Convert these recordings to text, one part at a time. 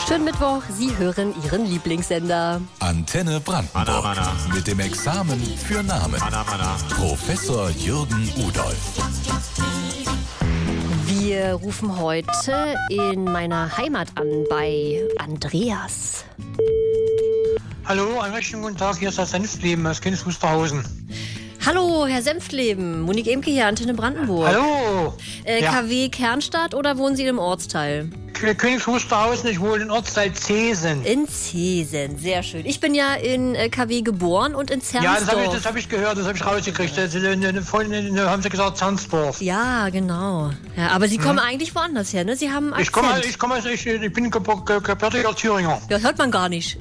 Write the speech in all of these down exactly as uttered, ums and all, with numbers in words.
Schönen Mittwoch, Sie hören Ihren Lieblingssender. Antenne Brandenburg. Mana, mana. Mit dem Examen für Namen. Mana, mana. Professor Jürgen Udolph. Wir rufen heute in meiner Heimat an bei Andreas. Hallo, einen recht schönen guten Tag, hier ist das Senftleben aus Königs Wusterhausen. Hallo, Herr Senftleben. Monique Emke hier, Antenne Brandenburg. Hallo! Äh, Ja. K W Kernstadt oder wohnen Sie im Ortsteil? K- Königs Wusterhausen, ich wohne in Ortsteil Zesen. In Zesen, sehr schön. Ich bin ja in äh, K W geboren und in Ja, das habe ich, Zernsdorf. das hab ich gehört, das habe ich rausgekriegt. Das, äh, äh, Vorhin äh, haben sie gesagt Zernsdorf. Ja, genau. Ja, aber Sie kommen eigentlich woanders her, ne? Sie haben einen Ich komme, Akzent. ich komme, ich, ich bin gebürtiger Thüringer. Das hört man gar nicht.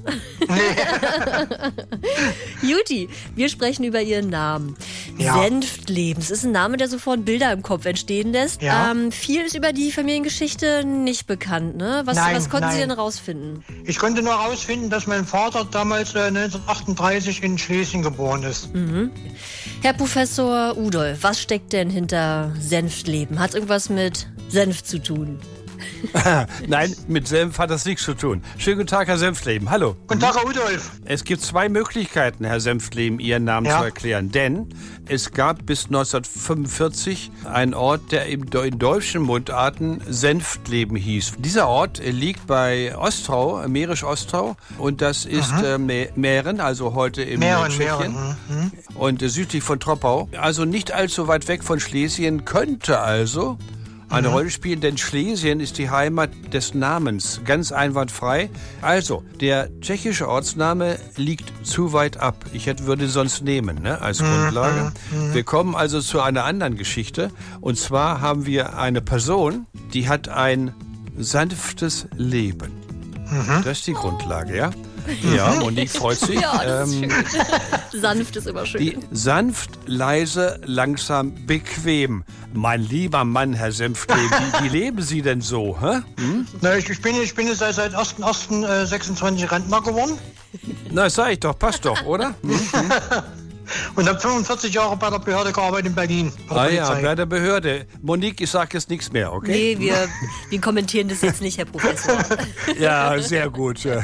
Juti, wir sprechen über Ihren Namen. Ja. Senftleben. Das ist ein Name, der sofort Bilder im Kopf entstehen lässt. Ja. Ähm, viel ist über die Familiengeschichte nicht bekannt, ne? Was, Nein, was konnten Sie nein. denn rausfinden? Ich konnte nur herausfinden, dass mein Vater damals äh, neunzehnhundertachtunddreißig in Schlesien geboren ist. Herr Professor Udolph, was steckt denn hinter Senftleben? Hat es irgendwas mit Senf zu tun? Nein, mit Senf hat das nichts zu tun. Schönen guten Tag, Herr Senftleben. Hallo. Guten Tag, Herr Udolph. Es gibt zwei Möglichkeiten, Herr Senftleben, Ihren Namen Ja. zu erklären. Denn es gab bis neunzehnhundertfünfundvierzig einen Ort, der im, in deutschen Mundarten Senftleben hieß. Dieser Ort liegt bei Ostrau, Mährisch-Ostrau. Und das ist äh, Mä- Mähren, also heute im Mähren, Tschechien. Mähren. Mhm. Und äh, südlich von Troppau. Also nicht allzu weit weg von Schlesien, könnte also eine Rolle spielen, denn Schlesien ist die Heimat des Namens, ganz einwandfrei. Also, der tschechische Ortsname liegt zu weit ab. Ich hätte, würde sonst nehmen, ne, als Grundlage. Wir kommen also zu einer anderen Geschichte. Und zwar haben wir eine Person, die hat ein sanftes Leben. Das ist die Grundlage, ja? Ja, Monique freut sich. Ja, das ist Ähm, schön. Sanft ist immer schön. die sanft, leise, langsam, bequem. Mein lieber Mann, Herr Senftleben, wie, wie leben Sie denn so? Hä? Hm? Na, ich, ich bin, ich bin jetzt seit, seit ersten ersten sechsundzwanzig Rentner geworden Na, sag ich doch, passt doch, oder? Hm? und habe fünfundvierzig Jahre bei der Behörde gearbeitet in Berlin. Bei der Ah ja, Polizei. bei der Behörde. Monique, ich sag jetzt nichts mehr, okay? Nee, wir, wir kommentieren das jetzt nicht, Herr Professor. Ja, sehr gut. ja.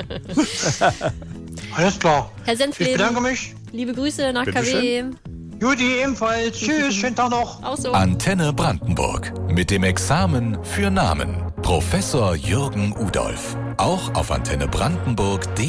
Alles klar. Herr Ich bedanke Senftleben, mich. liebe Grüße nach K W. Bitteschön. Judy ebenfalls. Tschüss, schönen Tag noch. Auch so. Antenne Brandenburg. Mit dem Examen für Namen. Professor Jürgen Udolph. Auch auf antenne brandenburg punkt de.